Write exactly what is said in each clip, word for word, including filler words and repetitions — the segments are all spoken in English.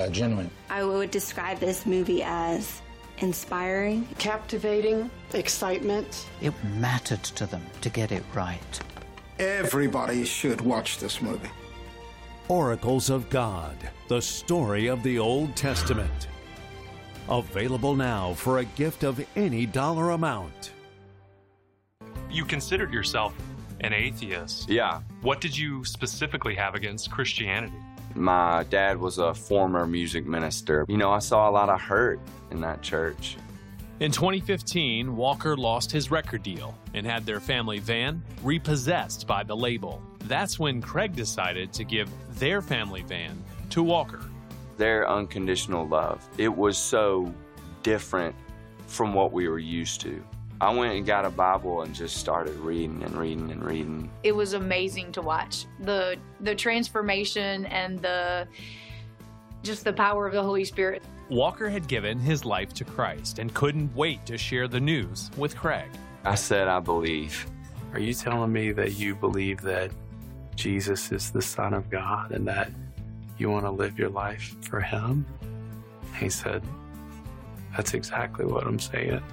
Uh, genuine. I would describe this movie as inspiring, captivating, excitement. It mattered to them to get it right. Everybody should watch this movie. Oracles of God, the story of the Old Testament. Available now for a gift of any dollar amount. You considered yourself an atheist. Yeah. What did you specifically have against Christianity? My dad was a former music minister. You know, I saw a lot of hurt in that church. In twenty fifteen, Walker lost his record deal and had their family van repossessed by the label. That's when Craig decided to give their family van to Walker. Their unconditional love, it was so different from what we were used to. I went and got a Bible and just started reading and reading and reading. It was amazing to watch. The the transformation and the just the power of the Holy Spirit. Walker had given his life to Christ and couldn't wait to share the news with Craig. I said, I believe. Are you telling me that you believe that Jesus is the Son of God and that you want to live your life for him? He said, that's exactly what I'm saying.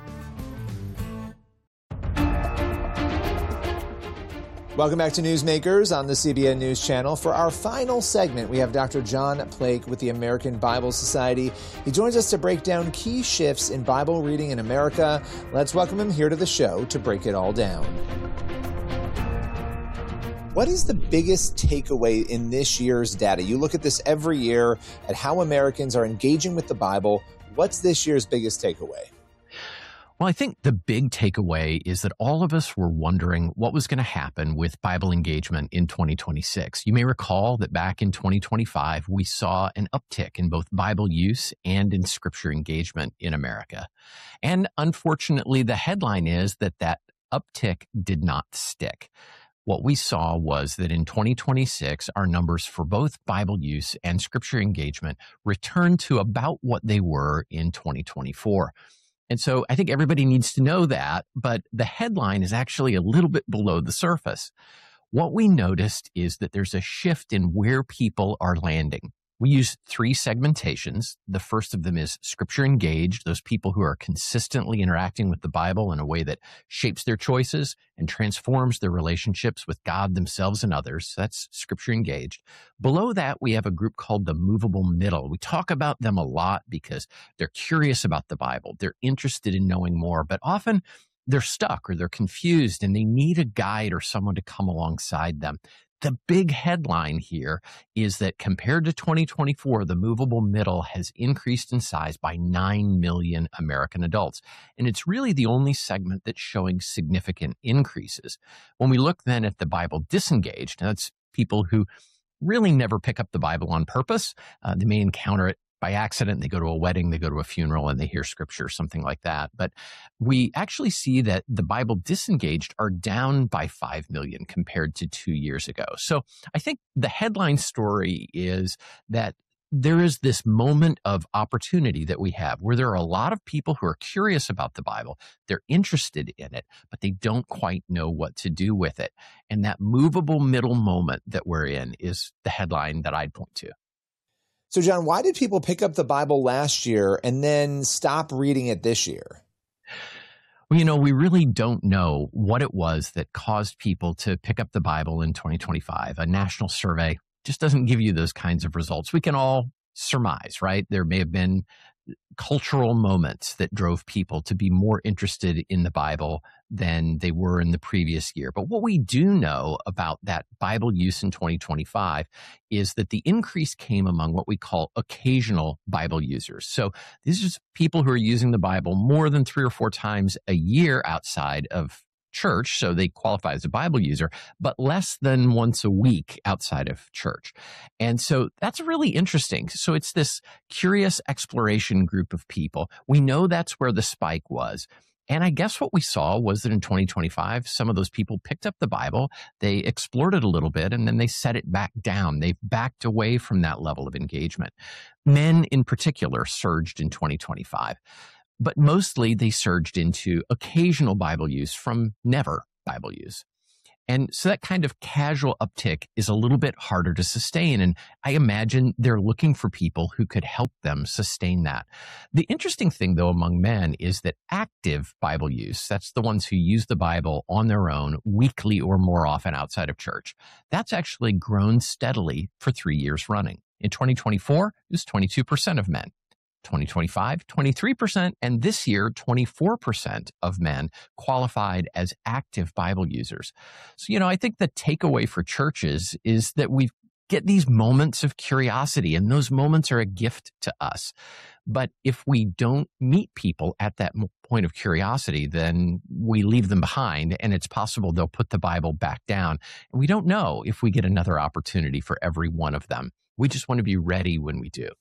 Welcome back to Newsmakers on the C B N News Channel. For our final segment, we have Doctor John Plake with the American Bible Society. He joins us to break down key shifts in Bible reading in America. Let's welcome him here to the show to break it all down. What is the biggest takeaway in this year's data? You look at this every year at how Americans are engaging with the Bible. What's this year's biggest takeaway? Well, I think the big takeaway is that all of us were wondering what was going to happen with Bible engagement in twenty twenty-six. You may recall that back in twenty twenty-five, we saw an uptick in both Bible use and in Scripture engagement in America. And unfortunately, the headline is that that uptick did not stick. What we saw was that in twenty twenty-six, our numbers for both Bible use and Scripture engagement returned to about what they were in twenty twenty-four. And so I think everybody needs to know that, but the headline is actually a little bit below the surface. What we noticed is that there's a shift in where people are landing. We use three segmentations. The first of them is Scripture engaged, those people who are consistently interacting with the Bible in a way that shapes their choices and transforms their relationships with God, themselves, and others. That's Scripture engaged. Below that, we have a group called the movable middle. We talk about them a lot because they're curious about the Bible. They're interested in knowing more, but often they're stuck or they're confused and they need a guide or someone to come alongside them. The big headline here is that compared to twenty twenty-four, the movable middle has increased in size by nine million American adults. And it's really the only segment that's showing significant increases. When we look then at the Bible disengaged, that's people who really never pick up the Bible on purpose. Uh, they may encounter it by accident. They go to a wedding, they go to a funeral, and they hear Scripture, something like that. But we actually see that the Bible disengaged are down by five million compared to two years ago. So I think the headline story is that there is this moment of opportunity that we have where there are a lot of people who are curious about the Bible. They're interested in it, but they don't quite know what to do with it. And that movable middle moment that we're in is the headline that I'd point to. So, John, why did people pick up the Bible last year and then stop reading it this year? Well, you know, we really don't know what it was that caused people to pick up the Bible in twenty twenty-five. A national survey just doesn't give you those kinds of results. We can all surmise, right? There may have been cultural moments that drove people to be more interested in the Bible than they were in the previous year. But what we do know about that Bible use in twenty twenty-five is that the increase came among what we call occasional Bible users. So these are people who are using the Bible more than three or four times a year outside of church, so they qualify as a Bible user, but less than once a week outside of church. And so that's really interesting. So it's this curious exploration group of people. We know that's where the spike was. And I guess what we saw was that in twenty twenty-five, some of those people picked up the Bible, they explored it a little bit, and then they set it back down. They've backed away from that level of engagement. Men in particular surged in twenty twenty-five. But mostly they surged into occasional Bible use from never Bible use. And so that kind of casual uptick is a little bit harder to sustain. And I imagine they're looking for people who could help them sustain that. The interesting thing, though, among men is that active Bible use, that's the ones who use the Bible on their own weekly or more often outside of church, that's actually grown steadily for three years running. In twenty twenty-four, it was twenty-two percent of men. twenty twenty-five, twenty-three percent, and this year, twenty-four percent of men qualified as active Bible users. So, you know, I think the takeaway for churches is that we get these moments of curiosity, and those moments are a gift to us. But if we don't meet people at that point of curiosity, then we leave them behind, and it's possible they'll put the Bible back down. And we don't know if we get another opportunity for every one of them. We just want to be ready when we do.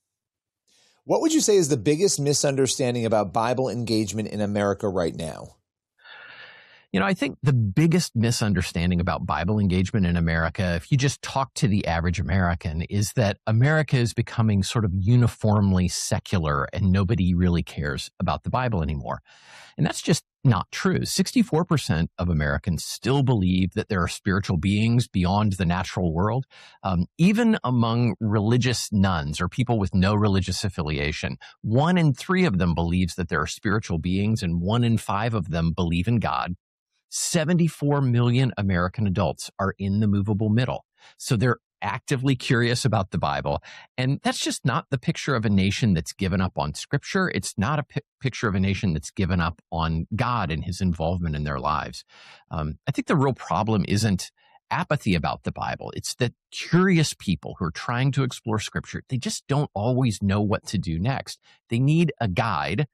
What would you say is the biggest misunderstanding about Bible engagement in America right now? You know, I think the biggest misunderstanding about Bible engagement in America, if you just talk to the average American, is that America is becoming sort of uniformly secular and nobody really cares about the Bible anymore. And that's just not true. sixty-four percent of Americans still believe that there are spiritual beings beyond the natural world. Um, even among religious nuns or people with no religious affiliation, one in three of them believes that there are spiritual beings, and one in five of them believe in God. seventy-four million American adults are in the movable middle. So they're actively curious about the Bible. And that's just not the picture of a nation that's given up on Scripture. It's not a p- picture of a nation that's given up on God and his involvement in their lives. Um, I think the real problem isn't apathy about the Bible. It's that curious people who are trying to explore Scripture, they just don't always know what to do next. They need a guide,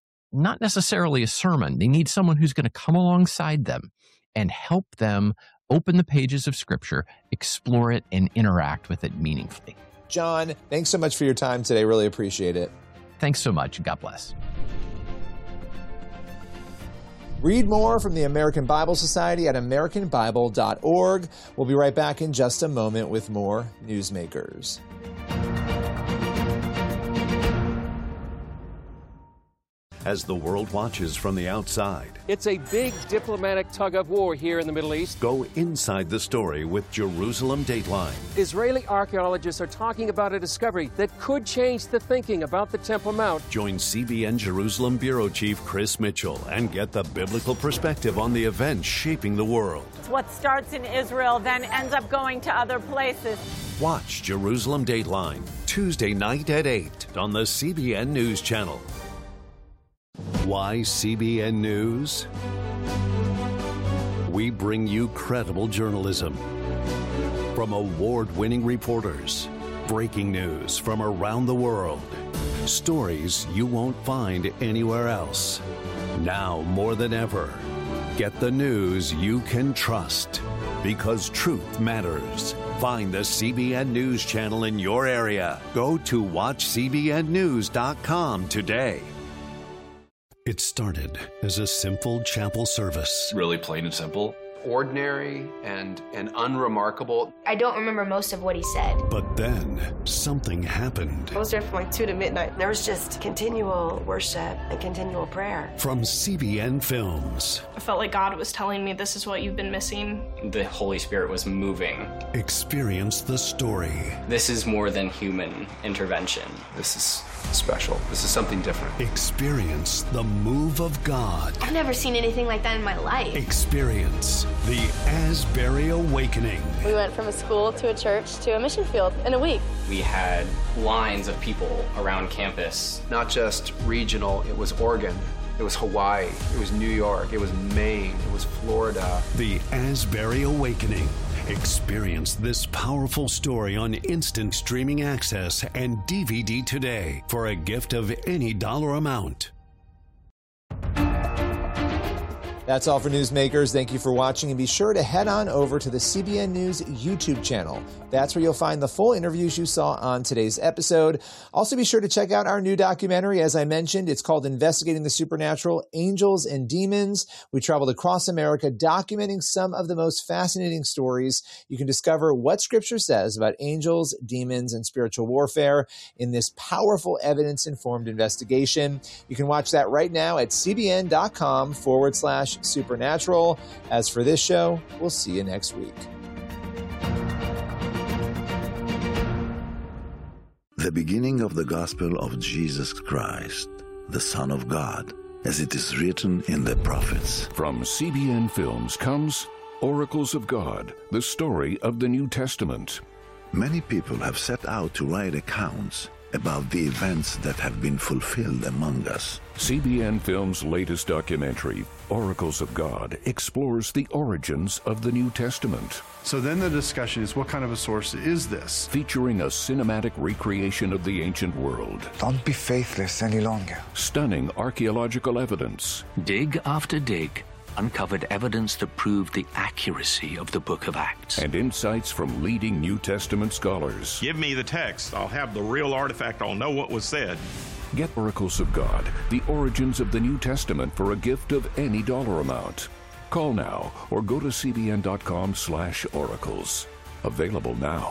not necessarily a sermon. They need someone who's going to come alongside them and help them open the pages of Scripture, explore it, and interact with it meaningfully. John, thanks so much for your time today. Really appreciate it. Thanks so much. God bless. Read more from the American Bible Society at american bible dot org. We'll be right back in just a moment with more Newsmakers. As the world watches from the outside, it's a big diplomatic tug of war here in the Middle East. Go inside the story with Jerusalem Dateline. Israeli archaeologists are talking about a discovery that could change the thinking about the Temple Mount. Join C B N Jerusalem Bureau Chief Chris Mitchell and get the biblical perspective on the events shaping the world. What starts in Israel then ends up going to other places. Watch Jerusalem Dateline Tuesday night at eight on the C B N News Channel. Why C B N News? We bring you credible journalism from award-winning reporters, breaking news from around the world, stories you won't find anywhere else. Now more than ever, get the news you can trust, because truth matters. Find the C B N News Channel in your area. Go to watch c b n news dot com today. It started as a simple chapel service. Really plain and simple. Ordinary and, and unremarkable. I don't remember most of what he said. But then something happened. I was there from like two to midnight. There was just continual worship and continual prayer. From C B N Films. I felt like God was telling me this is what you've been missing. The Holy Spirit was moving. Experience the story. This is more than human intervention. This is special. This is something different. Experience the move of God. I've never seen anything like that in my life. Experience the Asbury Awakening. We went from a school to a church to a mission field in a week. We had lines of people around campus. Not just regional, it was Oregon. It was Hawaii. It was New York. It was Maine. It was Florida. The Asbury Awakening. Experience this powerful story on instant streaming access and D V D today for a gift of any dollar amount. That's all for Newsmakers. Thank you for watching, and be sure to head on over to the C B N News YouTube channel. That's where you'll find the full interviews you saw on today's episode. Also, be sure to check out our new documentary. As I mentioned, it's called Investigating the Supernatural, Angels and Demons. We traveled across America documenting some of the most fascinating stories. You can discover what Scripture says about angels, demons, and spiritual warfare in this powerful evidence-informed investigation. You can watch that right now at cbn.com forward slash supernatural. As for this show, we'll see you next week. The beginning of the gospel of Jesus Christ, the Son of God, as it is written in the prophets. From C B N Films comes Oracles of God, the story of the New Testament. Many people have set out to write accounts about the events that have been fulfilled among us. C B N Films' latest documentary, Oracles of God, explores the origins of the New Testament. So then the discussion is, what kind of a source is this? Featuring a cinematic recreation of the ancient world. Don't be faithless any longer. Stunning archaeological evidence. Dig after dig uncovered evidence that proved the accuracy of the Book of Acts. And insights from leading New Testament scholars. Give me the text. I'll have the real artifact. I'll know what was said. Get Oracles of God, the origins of the New Testament for a gift of any dollar amount. Call now or go to cbn.com slash oracles. Available now.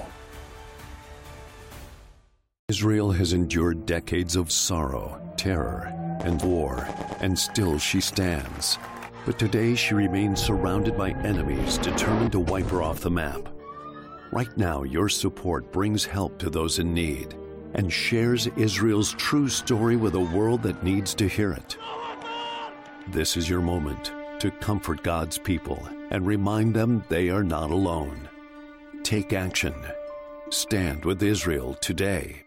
Israel has endured decades of sorrow, terror, and war, and still she stands. But today she remains surrounded by enemies determined to wipe her off the map. Right now, your support brings help to those in need and shares Israel's true story with a world that needs to hear it. This is your moment to comfort God's people and remind them they are not alone. Take action. Stand with Israel today.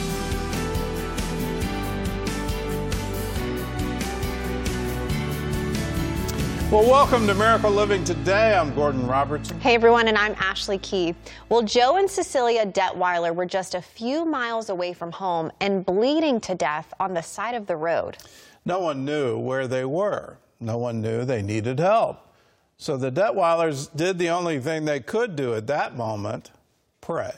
Well, welcome to Miracle Living Today. I'm Gordon Robertson. Hey, everyone, and I'm Ashley Key. Well, Joe and Cecilia Detweiler were just a few miles away from home and bleeding to death on the side of the road. No one knew where they were. No one knew they needed help. So the Detweilers did the only thing they could do at that moment, pray.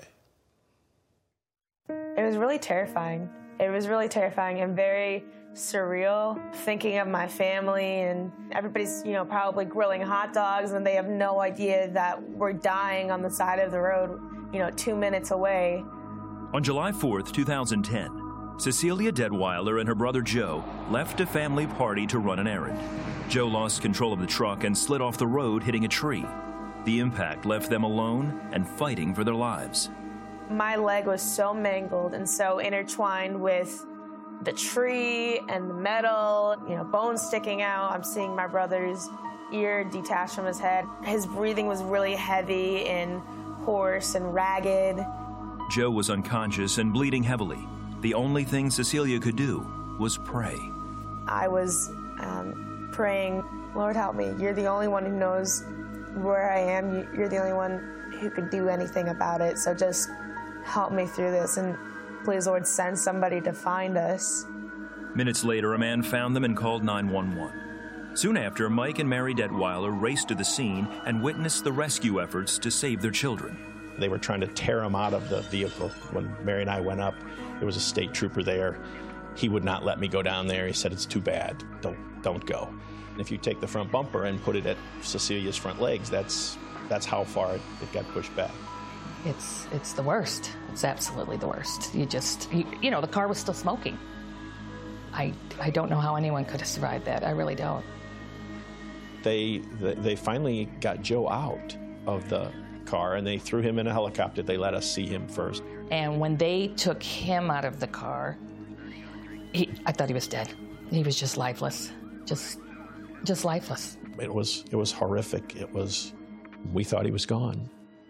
It was really terrifying. It was really terrifying and very surreal, thinking of my family, and everybody's, you know, probably grilling hot dogs and they have no idea that we're dying on the side of the road, you know, two minutes away. On July fourth, two thousand ten, Cecilia Detweiler and her brother Joe left a family party to run an errand. Joe lost control of the truck and slid off the road, hitting a tree. The impact left them alone and fighting for their lives. My leg was so mangled and so intertwined with the tree and the metal, you know, bones sticking out. I'm seeing my brother's ear detached from his head. His breathing was really heavy and hoarse and ragged. Joe was unconscious and bleeding heavily. The only thing Cecilia could do was pray. I was um, praying, Lord, help me. You're the only one who knows where I am. You're the only one who could do anything about it. So just help me through this. And please, Lord, send somebody to find us. Minutes later, a man found them and called nine one one. Soon after, Mike and Mary Detweiler raced to the scene and witnessed the rescue efforts to save their children. They were trying to tear him out of the vehicle. When Mary and I went up, there was a state trooper there. He would not let me go down there. He said, it's too bad. Don't, don't go. And if you take the front bumper and put it at Cecilia's front legs, that's, that's how far it, it got pushed back. It's it's the worst. It's absolutely the worst. You just, you, you know, the car was still smoking. I, I don't know how anyone could have survived that. I really don't. They, they finally got Joe out of the car and they threw him in a helicopter. They let us see him first. And when they took him out of the car, he, I thought he was dead. He was just lifeless, just, just lifeless. It was, it was horrific. It was, we thought he was gone.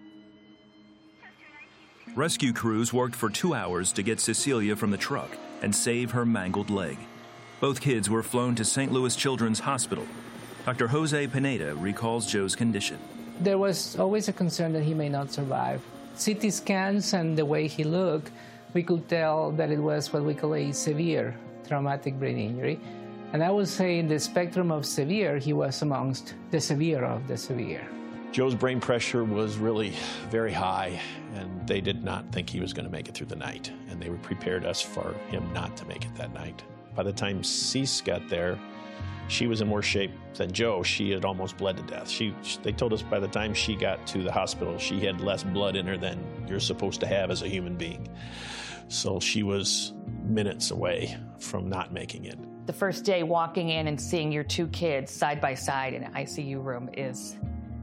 Rescue crews worked for two hours to get Cecilia from the truck and save her mangled leg. Both kids were flown to Saint Louis Children's Hospital. Doctor Jose Pineda recalls Joe's condition. There was always a concern that he may not survive. C T scans and the way he looked, we could tell that it was what we call a severe traumatic brain injury. And I would say in the spectrum of severe, he was amongst the severe of the severe. Joe's brain pressure was really very high, and they did not think he was going to make it through the night, and they prepared us for him not to make it that night. By the time Cece got there, she was in worse shape than Joe. She had almost bled to death. She, they told us by the time she got to the hospital, she had less blood in her than you're supposed to have as a human being. So she was minutes away from not making it. The first day walking in and seeing your two kids side by side in an I C U room is,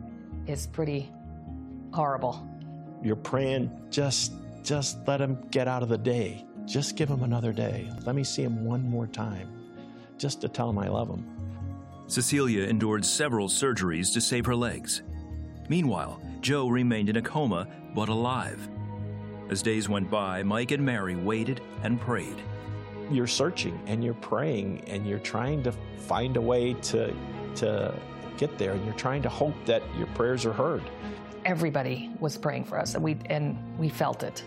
is pretty horrible. You're praying, just, just let him get out of the day. Just give him another day. Let me see him one more time, just to tell him I love him. Cecilia endured several surgeries to save her legs. Meanwhile, Joe remained in a coma, but alive. As days went by, Mike and Mary waited and prayed. You're searching and you're praying and you're trying to find a way to, to get there, and you're trying to hope that your prayers are heard. Everybody was praying for us, and we, and we felt it.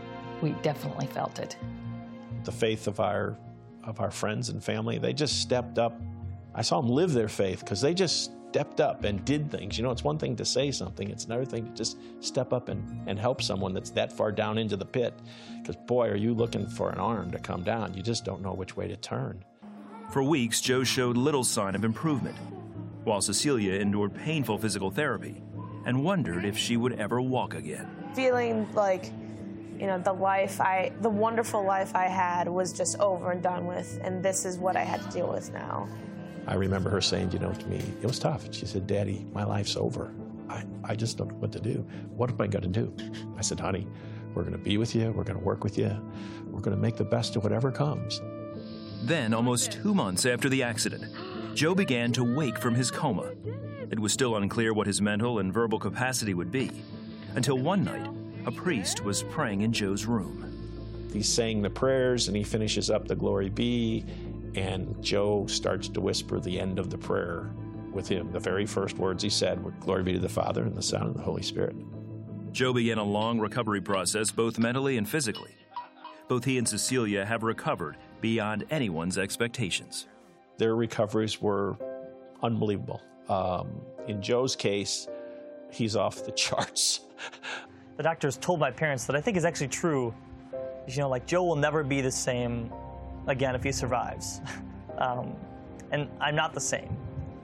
We definitely felt it. The faith of our, of our friends and family, they just stepped up. I saw them live their faith because they just stepped up and did things. You know, it's one thing to say something. It's another thing to just step up and, and help someone that's that far down into the pit. Because, boy, are you looking for an arm to come down. You just don't know which way to turn. For weeks, Joe showed little sign of improvement, while Cecilia endured painful physical therapy and wondered if she would ever walk again. Feeling like, you know, the life I, the wonderful life I had was just over and done with, and this is what I had to deal with now. I remember her saying, you know, to me, it was tough. She said, Daddy, my life's over. I, I just don't know what to do. What am I going to do? I said, honey, we're going to be with you. We're going to work with you. We're going to make the best of whatever comes. Then, almost two months after the accident, Joe began to wake from his coma. It was still unclear what his mental and verbal capacity would be, until one night, a priest was praying in Joe's room. He's saying the prayers, and he finishes up the Glory Be, and Joe starts to whisper the end of the prayer with him. The very first words he said were, Glory be to the Father, and the Son, and the Holy Spirit. Joe began a long recovery process, both mentally and physically. Both he and Cecilia have recovered beyond anyone's expectations. Their recoveries were unbelievable. Um, in Joe's case, he's off the charts. The doctors told my parents that I think is actually true. You know, like, Joe will never be the same again if he survives. um, and I'm not the same.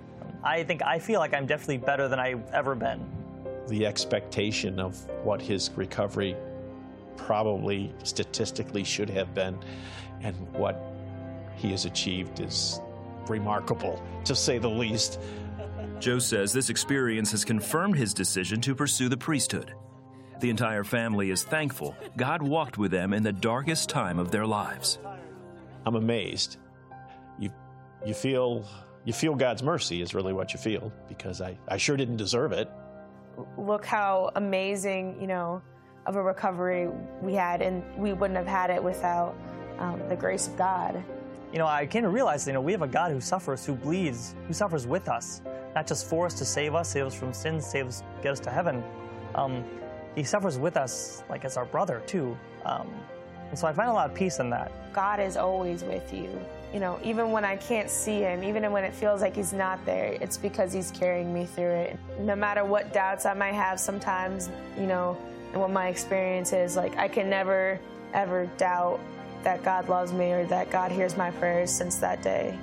I think I feel like I'm definitely better than I've ever been. The expectation of what his recovery probably statistically should have been and what he has achieved is remarkable, to say the least. Joe says this experience has confirmed his decision to pursue the priesthood. The entire family is thankful God walked with them in the darkest time of their lives. I'm amazed. You, you feel, you feel God's mercy is really what you feel, because I, I sure didn't deserve it. Look how amazing, you know, of a recovery we had, and we wouldn't have had it without um, the grace of God. You know, I came to realize, you know, we have a God who suffers, who bleeds, who suffers with us, not just for us to save us, save us from sin, save us, get us to heaven. Um, he suffers with us, like, as our brother, too. Um, and so I find a lot of peace in that. God is always with you. You know, even when I can't see him, even when it feels like he's not there, it's because he's carrying me through it. No matter what doubts I might have sometimes, you know, and what my experience is, like, I can never, ever doubt that God loves me or that God hears my prayers since that day.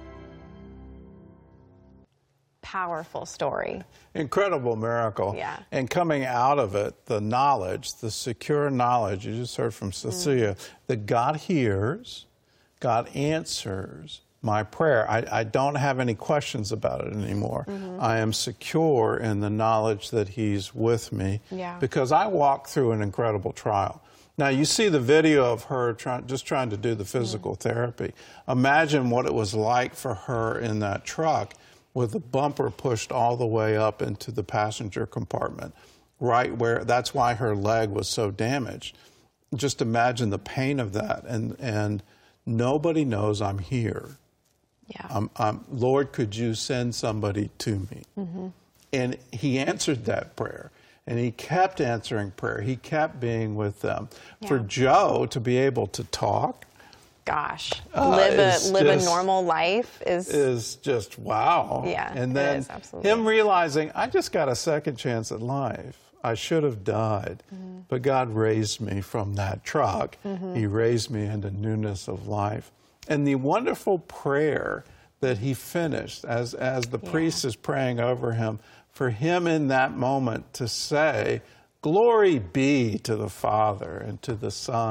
Powerful story. Incredible miracle. Yeah. And coming out of it, the knowledge, the secure knowledge, you just heard from Cecilia, mm. that God hears, God answers my prayer. I, I don't have any questions about it anymore. Mm-hmm. I am secure in the knowledge that he's with me, yeah. because I walked through an incredible trial. Now, you see the video of her try, just trying to do the physical mm. therapy. Imagine what it was like for her in that truck with the bumper pushed all the way up into the passenger compartment, right where, that's why her leg was so damaged. Just imagine the pain of that. And, and nobody knows I'm here. Yeah. I'm, I'm, Lord, could you send somebody to me? Mm-hmm. And he answered that prayer. And he kept answering prayer. He kept being with them. Yeah. For Joe to be able to talk, gosh, uh, live a live just, a normal life is is just wow. Yeah, and then it is, absolutely. Him realizing, I just got a second chance at life. I should have died, mm-hmm. but God raised me from that truck. Mm-hmm. He raised me into newness of life. And the wonderful prayer that he finished as as the yeah. priest is praying over him, for him in that moment to say, glory be to the Father and to the Son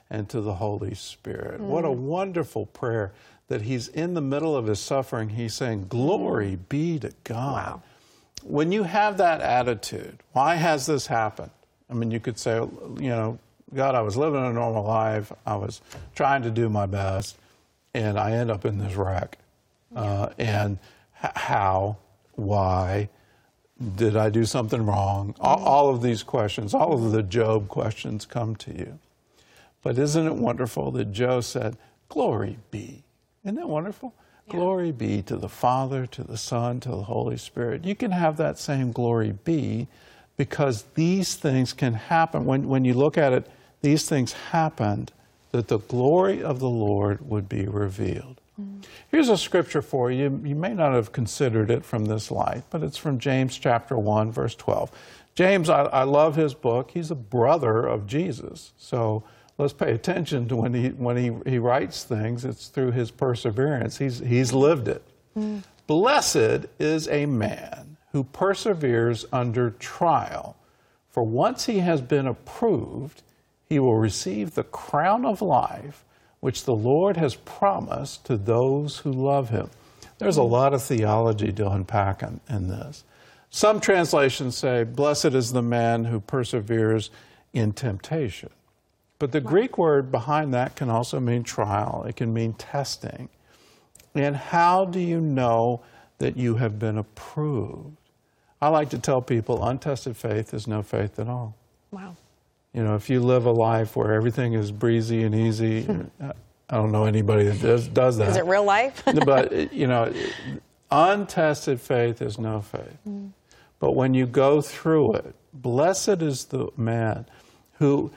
and to the Holy Spirit. Mm. What a wonderful prayer that he's in the middle of his suffering. He's saying, glory be to God. Wow. When you have that attitude, why has this happened? I mean, you could say, you know, God, I was living a normal life. I was trying to do my best, and I end up in this wreck. Yeah. Uh, and h- how, why, did I do something wrong? Mm-hmm. all, all of these questions, all of the Job questions come to you. But isn't it wonderful that Job said, glory be. Isn't that wonderful? Yeah. Glory be to the Father, to the Son, to the Holy Spirit. You can have that same glory be because these things can happen. When, when you look at it, these things happened that the glory of the Lord would be revealed. Mm. Here's a scripture for you. You may not have considered it from this light, but it's from James chapter one, verse twelve. James, I, I love his book. He's a brother of Jesus. So let's pay attention to when he when he, he writes things. It's through his perseverance. He's, he's lived it. Mm. Blessed is a man who perseveres under trial. For once he has been approved, he will receive the crown of life, which the Lord has promised to those who love him. There's a lot of theology to unpack in, in this. Some translations say, blessed is the man who perseveres in temptation. But the wow. Greek word behind that can also mean trial. It can mean testing. And how do you know that you have been approved? I like to tell people untested faith is no faith at all. Wow. You know, if you live a life where everything is breezy and easy, I don't know anybody that does, does that. Is it real life? But, you know, untested faith is no faith. Mm. But when you go through it, blessed is the man who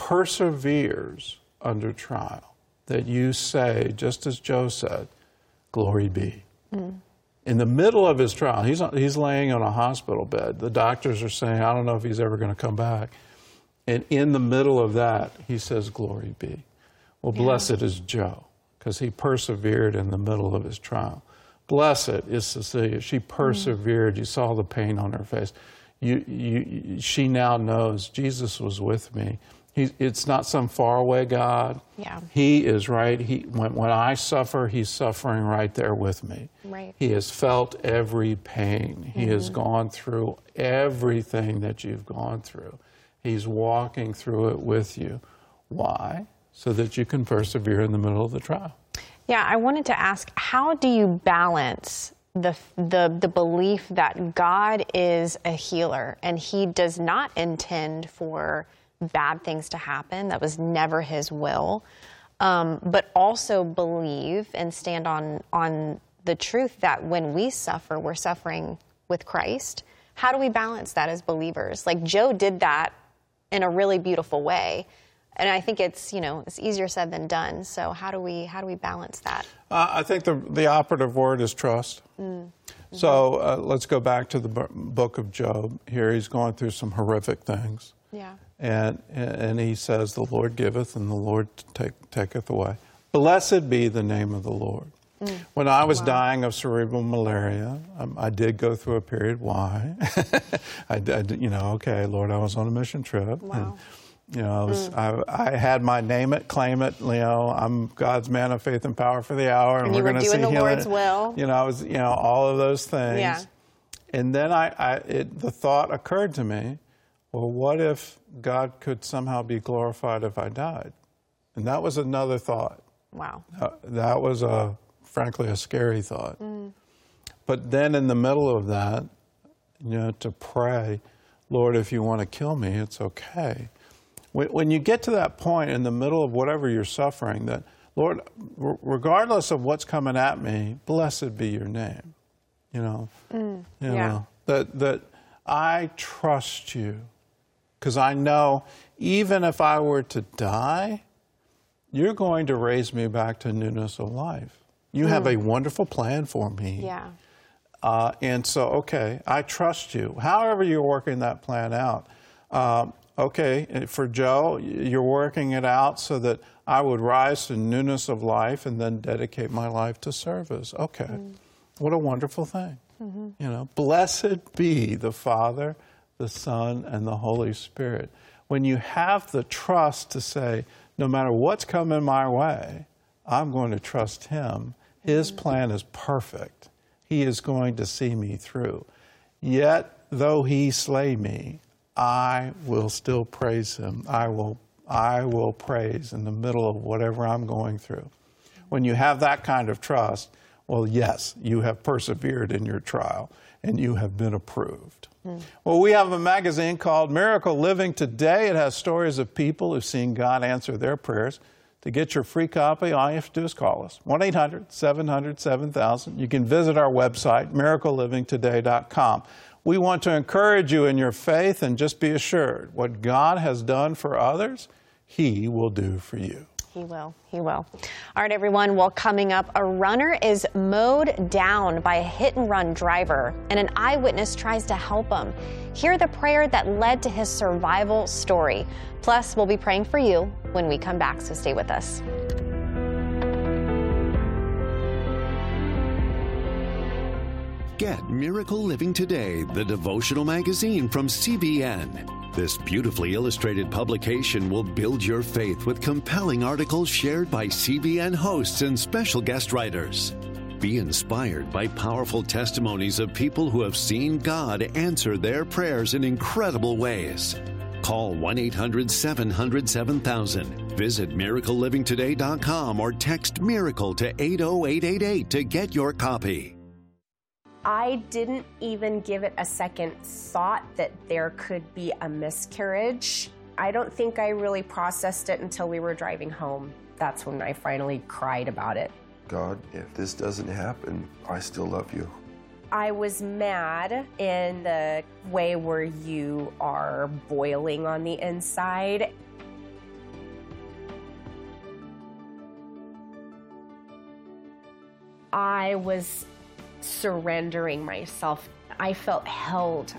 perseveres under trial, that you say, just as Joe said, glory be. Mm. In the middle of his trial, he's, he's laying on a hospital bed. The doctors are saying, I don't know if he's ever going to come back. And in the middle of that, he says, glory be. Well, yeah. Blessed is Joe, because he persevered in the middle of his trial. Blessed is Cecilia. She persevered. Mm. You saw the pain on her face. You, you, she now knows Jesus was with me. He, it's not some faraway God. Yeah. He is right. He, when, when I suffer, he's suffering right there with me. Right. He has felt every pain. He mm-hmm. has gone through everything that you've gone through. He's walking through it with you. Why? So that you can persevere in the middle of the trial. Yeah, I wanted to ask, how do you balance the, the, the belief that God is a healer and he does not intend for bad things to happen? That was never his will. Um, but also believe and stand on, on the truth that when we suffer, we're suffering with Christ. How do we balance that as believers? Like Joe did that in a really beautiful way. And I think it's, you know, it's easier said than done. So how do we how do we balance that? Uh, I think the the operative word is trust. Mm. Mm-hmm. So uh, let's go back to the b- book of Job. Here he's going through some horrific things. Yeah. And and he says, "The Lord giveth, and the Lord take, taketh away. Blessed be the name of the Lord." Mm. When I was wow. dying of cerebral malaria, um, I did go through a period. Why? I, I, you know, okay, Lord, I was on a mission trip. Wow. And, you know, I, was, mm. I, I had my name it, claim it. You know, I'm God's man of faith and power for the hour, and, and we're going to see the healing. Lord's will. You know, I was, you know, all of those things. Yeah. And then I, I it, the thought occurred to me, well, what if God could somehow be glorified if I died? And that was another thought. Wow. Uh, that was a, frankly, a scary thought. Mm. But then in the middle of that, you know, to pray, Lord, if you want to kill me, it's okay. When you get to that point in the middle of whatever you're suffering, that, Lord, regardless of what's coming at me, blessed be your name. You know, mm, you yeah. know that, that I trust you, because I know even if I were to die, you're going to raise me back to newness of life. You mm. have a wonderful plan for me. Yeah. Uh, and so, okay, I trust you. However you're working that plan out. Um, Okay, for Joe, you're working it out so that I would rise to newness of life and then dedicate my life to service. Okay, mm. What a wonderful thing. Mm-hmm. You know, blessed be the Father, the Son, and the Holy Spirit. When you have the trust to say, no matter what's coming my way, I'm going to trust him. His plan is perfect. He is going to see me through. Yet, though he slay me, I will still praise him. I will, I will praise in the middle of whatever I'm going through. When you have that kind of trust, well, yes, you have persevered in your trial and you have been approved. Mm. Well, we have a magazine called Miracle Living Today. It has stories of people who've seen God answer their prayers. To get your free copy, all you have to do is call us, one eight hundred, seven hundred, seven thousand. You can visit our website, miracle living today dot com. We want to encourage you in your faith, and just be assured, what God has done for others, he will do for you. He will. He will. All right, everyone. Well, coming up, a runner is mowed down by a hit-and-run driver, and an eyewitness tries to help him. Hear the prayer that led to his survival story. Plus, we'll be praying for you when we come back, so stay with us. Get Miracle Living Today, the devotional magazine from C B N. This beautifully illustrated publication will build your faith with compelling articles shared by C B N hosts and special guest writers. Be inspired by powerful testimonies of people who have seen God answer their prayers in incredible ways. Call one eight hundred, seven hundred, seven thousand. Visit miracle living today dot com or text MIRACLE to eight oh eight eight eight to get your copy. I didn't even give it a second thought that there could be a miscarriage. I don't think I really processed it until we were driving home. That's when I finally cried about it. God, if this doesn't happen, I still love you. I was mad in the way where you are boiling on the inside. I was surrendering myself. I felt held.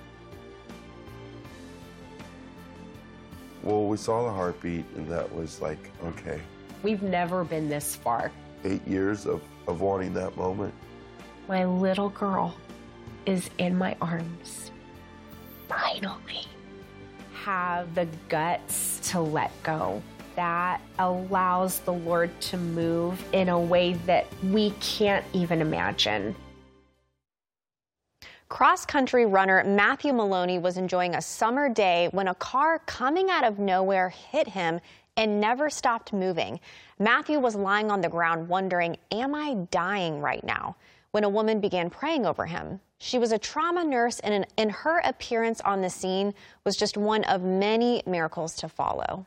Well, we saw the heartbeat, and that was like, okay. We've never been this far. Eight years of, of wanting that moment. My little girl is in my arms. Finally. Have the guts to let go. That allows the Lord to move in a way that we can't even imagine. Cross-country runner Matthew Maloney was enjoying a summer day when a car coming out of nowhere hit him and never stopped moving. Matthew was lying on the ground wondering, am I dying right now? When a woman began praying over him. She was a trauma nurse, and, in, and her appearance on the scene was just one of many miracles to follow.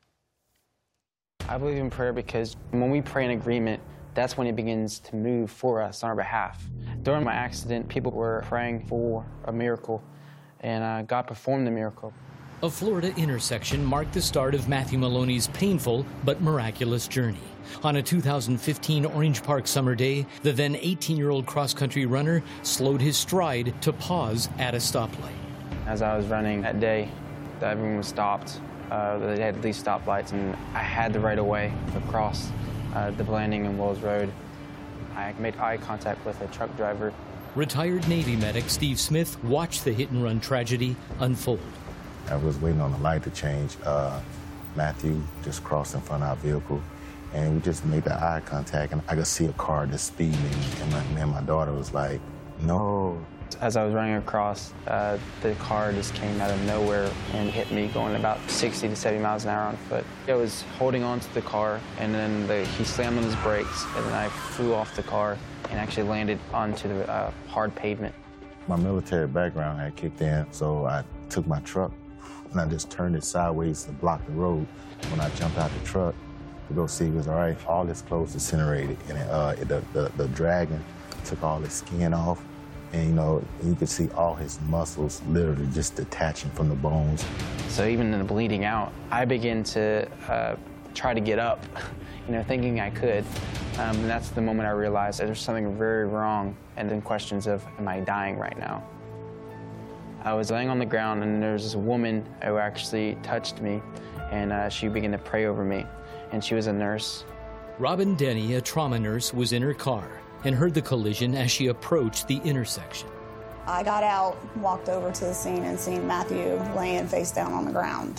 I believe in prayer because when we pray in agreement, that's when it begins to move for us on our behalf. During my accident, people were praying for a miracle, and uh, God performed the miracle. A Florida intersection marked the start of Matthew Maloney's painful but miraculous journey. On a two thousand fifteen Orange Park summer day, the then eighteen-year-old cross-country runner slowed his stride to pause at a stoplight. As I was running that day, everyone was stopped. Uh, they had these stoplights, and I had the right of way to cross uh, the Blanding and Wells Road. I made eye contact with a truck driver. Retired Navy medic Steve Smith watched the hit-and-run tragedy unfold. I was waiting on the light to change. Uh, Matthew just crossed in front of our vehicle, and we just made that eye contact, and I could see a car just speeding, and my, and my daughter was like, no. As I was running across, uh, the car just came out of nowhere and hit me going about sixty to seventy miles an hour on foot. I was holding on to the car, and then the, he slammed on his brakes, and then I flew off the car and actually landed onto the uh, hard pavement. My military background had kicked in, so I took my truck and I just turned it sideways to block the road. When I jumped out the truck to go see if it was all right, all his clothes incinerated, and it, uh, it, the, the, the dragon took all his skin off. And, you know, you could see all his muscles literally just detaching from the bones. So even in the bleeding out, I began to uh, try to get up, you know, thinking I could. Um, and that's the moment I realized that there's something very wrong, and then questions of, am I dying right now? I was laying on the ground, and there was this woman who actually touched me, and uh, she began to pray over me, and she was a nurse. Robin Denny, a trauma nurse, was in her car and heard the collision as she approached the intersection. I got out, walked over to the scene, and seen Matthew laying face down on the ground.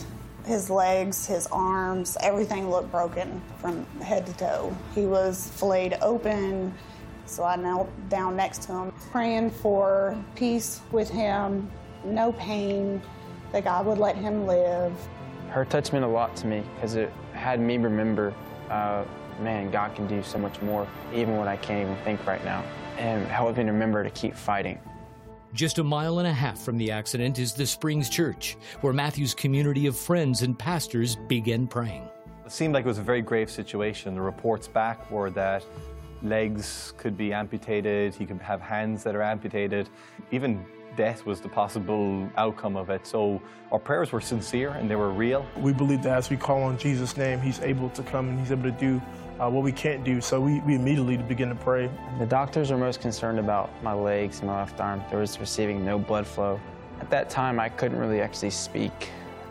His legs, his arms, everything looked broken from head to toe. He was filleted open, so I knelt down next to him, praying for peace with him, no pain, that God would let him live. Her touch meant a lot to me because it had me remember, uh, man, God can do so much more, even when I can't even think right now, and helped me remember to keep fighting. Just a mile and a half from the accident is the Springs Church, where Matthew's community of friends and pastors began praying. It seemed like it was a very grave situation. The reports back were that legs could be amputated, he could have hands that are amputated, even death was the possible outcome of it. So our prayers were sincere and they were real. We believe that as we call on Jesus' name, he's able to come and he's able to do uh, what we can't do. So we, we immediately begin to pray. The doctors were most concerned about my legs and my left arm. There was receiving no blood flow. At that time, I couldn't really actually speak.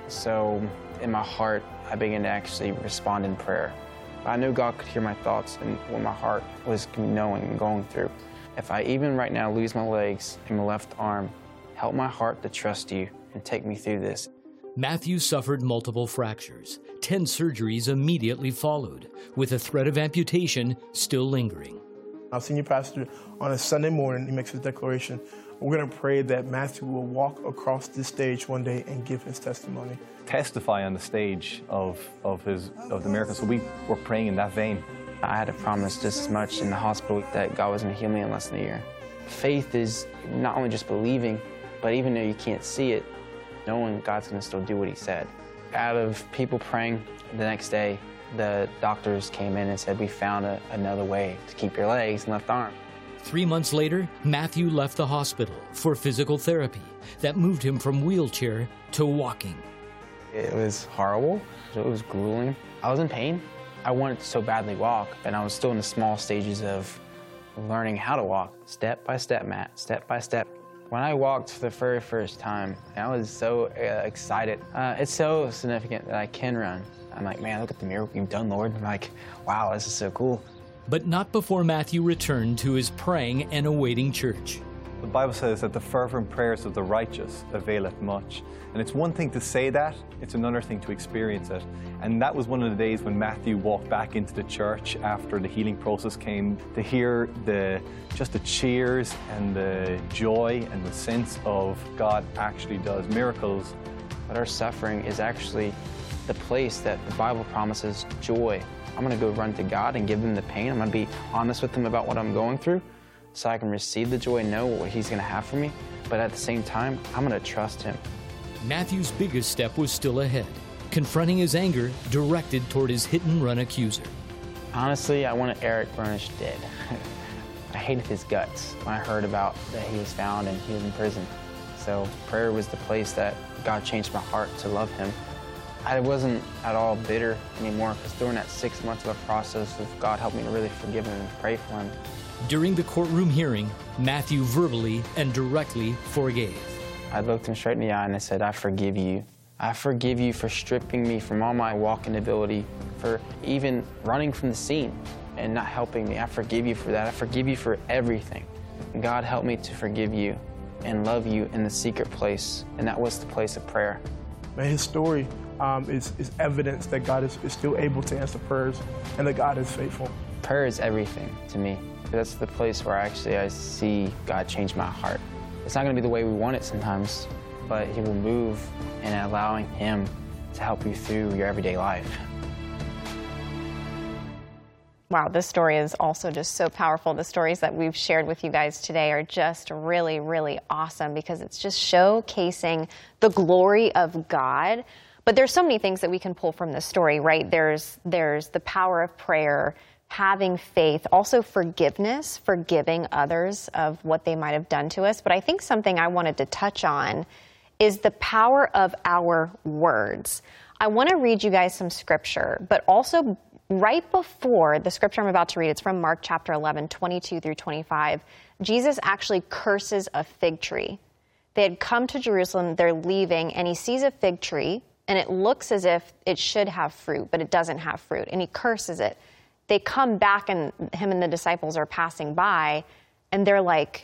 So in my heart, I began to actually respond in prayer. I knew God could hear my thoughts and what my heart was knowing and going through. If I even right now lose my legs and my left arm, help my heart to trust you and take me through this. Matthew suffered multiple fractures. Ten surgeries immediately followed, with the threat of amputation still lingering. Our senior pastor, on a Sunday morning, he makes his declaration. We're going to pray that Matthew will walk across this stage one day and give his testimony. Testify on the stage of, of, his, of the miracle. So we were praying in that vein. I had to promise just as much in the hospital that God was going to heal me in less than a year. Faith is not only just believing, but even though you can't see it, knowing God's going to still do what he said. Out of people praying, the next day, the doctors came in and said, we found a, another way to keep your legs and left arm. Three months later, Matthew left the hospital for physical therapy that moved him from wheelchair to walking. It was horrible. It was grueling. I was in pain. I wanted to so badly walk, and I was still in the small stages of learning how to walk, step by step, Matt, step by step. When I walked for the very first time, I was so uh, excited. Uh, it's so significant that I can run. I'm like, man, look at the miracle you've done, Lord. I'm like, wow, this is so cool. But not before Matthew returned to his praying and awaiting church. The Bible says that the fervent prayers of the righteous availeth much. And it's one thing to say that, it's another thing to experience it. And that was one of the days when Matthew walked back into the church after the healing process came, to hear the just the cheers and the joy and the sense of God actually does miracles. But our suffering is actually the place that the Bible promises joy. I'm going to go run to God and give him the pain. I'm going to be honest with him about what I'm going through so I can receive the joy and know what he's going to have for me. But at the same time, I'm going to trust him. Matthew's biggest step was still ahead, confronting his anger directed toward his hit-and-run accuser. Honestly, I wanted Eric Burnish dead. I hated his guts when I heard about that he was found and he was in prison. So prayer was the place that God changed my heart to love him. I wasn't at all bitter anymore because during that six months of a process of God helped me to really forgive him and pray for him. During the courtroom hearing, Matthew verbally and directly forgave. I looked him straight in the eye and I said, I forgive you. I forgive you for stripping me from all my walking ability, for even running from the scene and not helping me. I forgive you for that. I forgive you for everything. And God helped me to forgive you and love you in the secret place, and that was the place of prayer. Man, his story um, is, is evidence that God is, is still able to answer prayers and that God is faithful. Prayer is everything to me. That's the place where actually I see God change my heart. It's not going to be the way we want it sometimes, but he will move in allowing him to help you through your everyday life. Wow, this story is also just so powerful. The stories that we've shared with you guys today are just really, really awesome because it's just showcasing the glory of God. But there's so many things that we can pull from this story, right? There's, there's the power of prayer, having faith, also forgiveness, forgiving others of what they might have done to us. But I think something I wanted to touch on is the power of our words. I want to read you guys some scripture, but also right before the scripture I'm about to read, it's from Mark chapter eleven, twenty-two through twenty-five. Jesus actually curses a fig tree. They had come to Jerusalem, they're leaving, and he sees a fig tree, and it looks as if it should have fruit, but it doesn't have fruit, and he curses it. They come back, and him and the disciples are passing by, and they're like,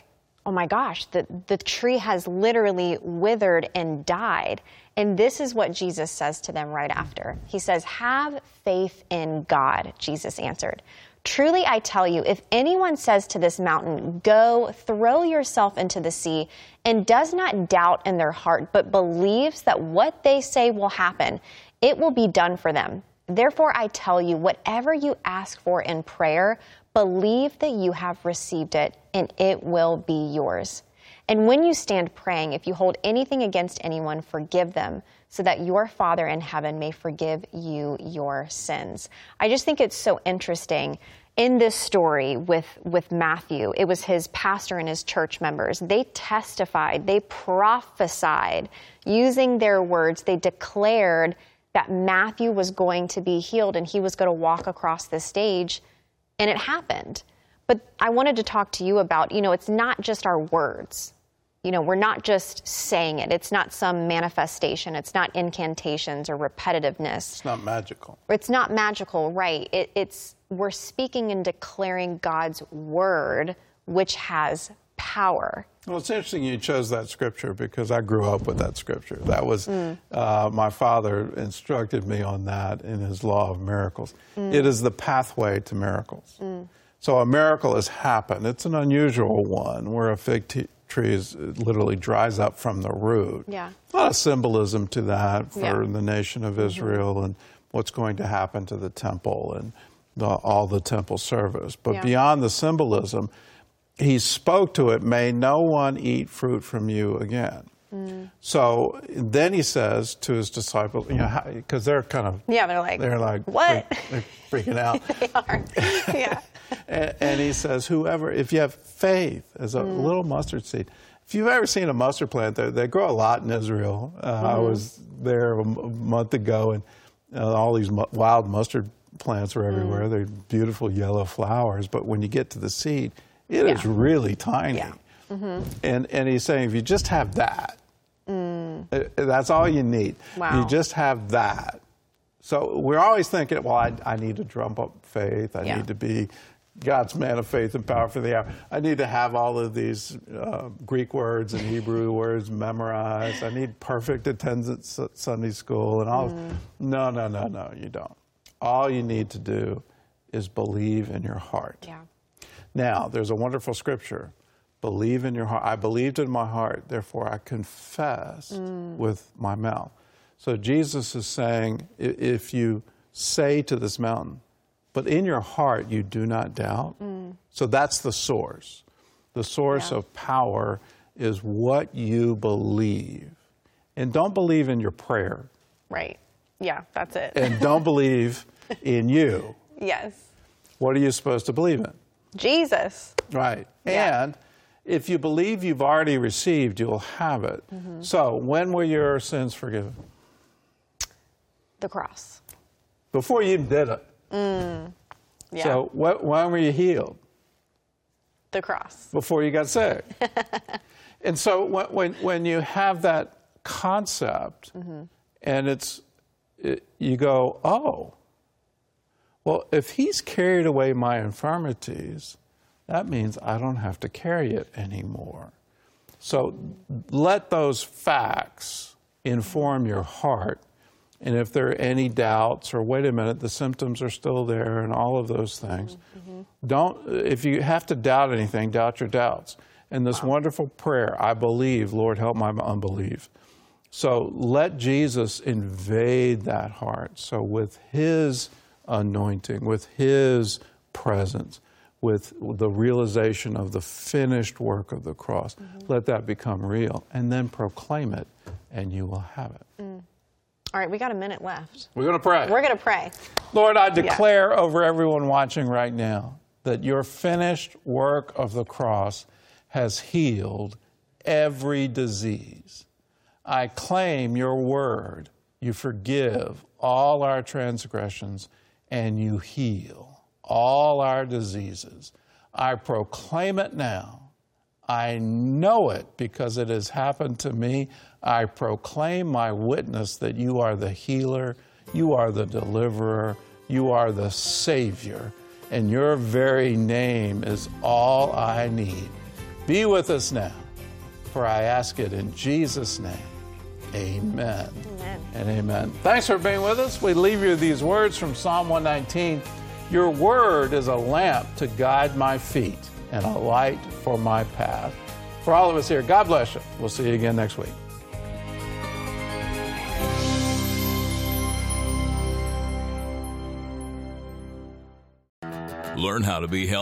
oh my gosh, the, the tree has literally withered and died. And this is what Jesus says to them right after. He says, have faith in God, Jesus answered. Truly, I tell you, if anyone says to this mountain, go, throw yourself into the sea, and does not doubt in their heart, but believes that what they say will happen, it will be done for them. Therefore, I tell you, whatever you ask for in prayer, believe that you have received it, and it will be yours. And when you stand praying, if you hold anything against anyone, forgive them, so that your Father in heaven may forgive you your sins. I just think it's so interesting in this story with, with Matthew. It was his pastor and his church members. They testified, they prophesied using their words. They declared that Matthew was going to be healed and he was going to walk across the stage, and it happened. But I wanted to talk to you about, you know, it's not just our words. You know, we're not just saying it. It's not some manifestation. It's not incantations or repetitiveness. It's not magical. It's not magical, right. It, it's, we're speaking and declaring God's word, which has power. Well, it's interesting you chose that scripture because I grew up with that scripture. That was, Mm. uh, my father instructed me on that in his law of miracles. Mm. It is the pathway to miracles. Mm. So a miracle has happened. It's an unusual one where a fig t- tree is, literally dries up from the root. Yeah. A lot of symbolism to that for Yeah. the nation of Israel mm-hmm. and what's going to happen to the temple and the, all the temple service. But Yeah. beyond the symbolism, he spoke to it, may no one eat fruit from you again. Mm. So then he says to his disciples, you know, because they're kind of, Yeah, they're like, they're like, what? They're freaking out. They are. Yeah. and, and he says, whoever, if you have faith as a Mm. little mustard seed, if you've ever seen a mustard plant, they, they grow a lot in Israel. Uh, Mm-hmm. I was there a, m- a month ago, and uh, all these mu- wild mustard plants are everywhere. Mm. They're beautiful yellow flowers, but when you get to the seed, it Yeah. is really tiny. Yeah. Mm-hmm. And, and he's saying, if you just have that, Mm. uh, that's all you need. Wow. You just have that. So we're always thinking, well, I, I need to drum up faith. I Yeah. need to be God's man of faith and power for the hour. I need to have all of these uh, Greek words and Hebrew words memorized. I need perfect attendance at Sunday school and all. Mm. No, no, no, no, you don't. All you need to do is believe in your heart. Yeah. Now, there's a wonderful scripture. Believe in your heart. I believed in my heart, therefore I confessed Mm. with my mouth. So Jesus is saying, i- if you say to this mountain, but in your heart you do not doubt. Mm. So that's the source. The source Yeah. of power is what you believe. And don't believe in your prayer. Right. Yeah, that's it. And don't believe in you. Yes. What are you supposed to believe in? Jesus. Right. Yeah. And if you believe you've already received, you'll have it. Mhm. So when were your sins forgiven? The cross. Before you even did it. Mm. Yeah. So wh- when were you healed? The cross. Before you got sick. And so when, when, when you have that concept Mhm. and it's, it, you go, oh, well, if he's carried away my infirmities, that means I don't have to carry it anymore. So let those facts inform your heart. And if there are any doubts or wait a minute, the symptoms are still there and all of those things, Mm-hmm. don't, if you have to doubt anything, doubt your doubts. And this wonderful prayer, I believe, Lord, help my unbelief. So let Jesus invade that heart. So with his anointing, with his presence, with the realization of the finished work of the cross, Mm-hmm. let that become real. And then proclaim it, and you will have it. Mm. All right, we got a minute left. We're going to pray. We're going to pray. Lord, I declare over everyone watching right now that your finished work of the cross has healed every disease. I claim your word. You forgive all our transgressions and you heal all our diseases. I proclaim it now. I know it because it has happened to me. I proclaim my witness that you are the healer, you are the deliverer, you are the Savior, and your very name is all I need. Be with us now, for I ask it in Jesus' name. Amen. Amen. And amen. Thanks for being with us. We leave you these words from Psalm one nineteen. Your word is a lamp to guide my feet and a light for my path. For all of us here, God bless you. We'll see you again next week. Learn how to be healthy.